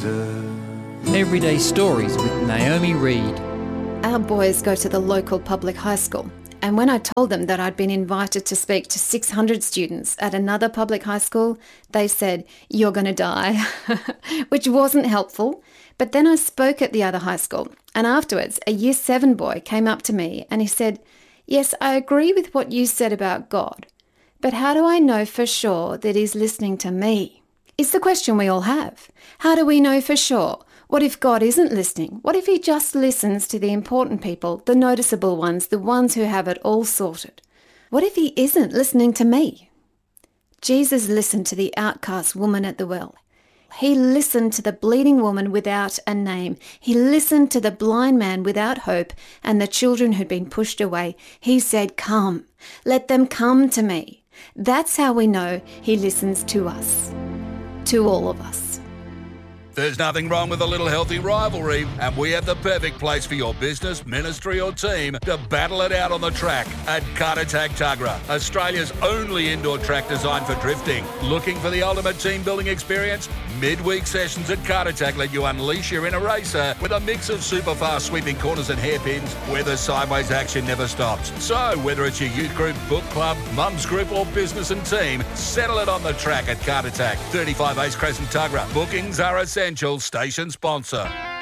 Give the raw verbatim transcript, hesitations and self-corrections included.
deserve. Everyday Stories with Naomi Reed. Our boys go to the local public high school, and when I told them that I'd been invited to speak to six hundred students at another public high school, they said, "You're going to die," which wasn't helpful. But then I spoke at the other high school, and afterwards a year seven boy came up to me and he said, "Yes, I agree with what you said about God, but how do I know for sure that he's listening to me?" It's the question we all have. How do we know for sure? What if God isn't listening? What if he just listens to the important people, the noticeable ones, the ones who have it all sorted? What if he isn't listening to me? Jesus listened to the outcast woman at the well. He listened to the bleeding woman without a name. He listened to the blind man without hope and the children who'd been pushed away. He said, "Come, let them come to me." That's how we know he listens to us, to all of us. There's nothing wrong with a little healthy rivalry, and we have the perfect place for your business, ministry or team to battle it out on the track at Kartatag Tuggerah, Australia's only indoor track designed for drifting. Looking for the ultimate team building experience? Midweek sessions at Kartatag let you unleash your inner racer with a mix of super fast sweeping corners and hairpins where the sideways action never stops. So whether it's your youth group, book club, mums group or business and team, settle it on the track at Kartatag, thirty-five Ace Crescent Tuggerah. Bookings are essential. Station sponsor.